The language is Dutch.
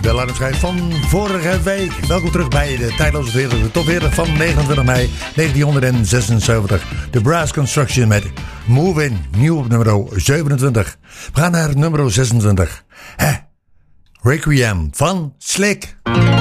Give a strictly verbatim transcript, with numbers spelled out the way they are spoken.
De alarmschijf van vorige week. Welkom terug bij de tijdloze veertig, de top veertig van negenentwintig mei negentienhonderdzesenzeventig. The Brass Construction met Move In, nieuw op nummer zevenentwintig. We gaan naar nummer zesentwintig. Hè? Requiem van Slick.